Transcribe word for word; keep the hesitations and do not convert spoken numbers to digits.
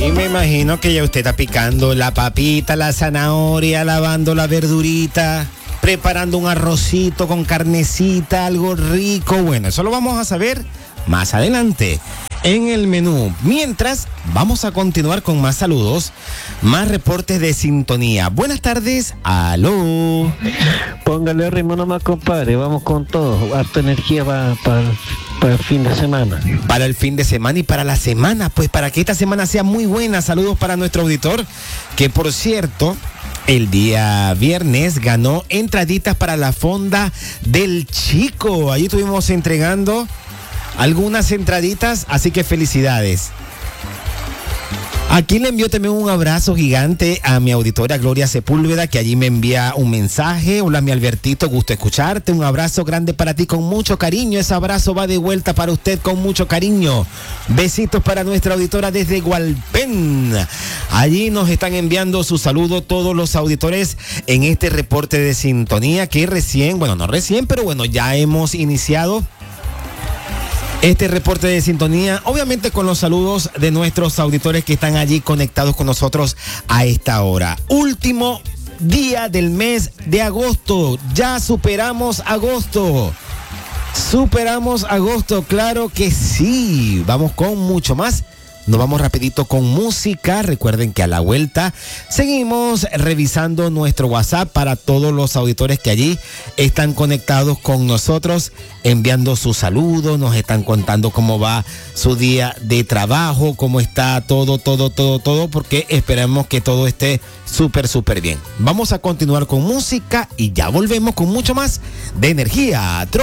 Y me imagino que ya usted está picando la papita, la zanahoria, lavando la verdurita, preparando un arrocito con carnecita, algo rico. Bueno, eso lo vamos a saber más adelante en el menú. Mientras, vamos a continuar con más saludos, más reportes de sintonía. Buenas tardes, aló. Póngale ritmo nomás, compadre, vamos con todo. Harta energía para pa, pa el fin de semana. Para el fin de semana y para la semana, pues para que esta semana sea muy buena. Saludos para nuestro auditor, que por cierto, el día viernes ganó entraditas para la fonda del Chico. Allí estuvimos entregando algunas entraditas, así que felicidades. Aquí le envío también un abrazo gigante a mi auditora Gloria Sepúlveda, que allí me envía un mensaje. Hola, mi Albertito, gusto escucharte. Un abrazo grande para ti con mucho cariño. Ese abrazo va de vuelta para usted con mucho cariño. Besitos para nuestra auditora desde Gualpén. Allí nos están enviando su saludo todos los auditores en este reporte de sintonía que recién, bueno, no recién, pero bueno, ya hemos iniciado este reporte de sintonía, obviamente con los saludos de nuestros auditores que están allí conectados con nosotros a esta hora. Último día del mes de agosto. Ya superamos agosto. Superamos agosto, claro que sí. Vamos con mucho más. Nos vamos rapidito con música. Recuerden que a la vuelta seguimos revisando nuestro WhatsApp para todos los auditores que allí están conectados con nosotros, enviando sus saludos, nos están contando cómo va su día de trabajo, cómo está todo, todo, todo, todo, porque esperamos que todo esté súper, súper bien. Vamos a continuar con música y ya volvemos con mucho más de energía.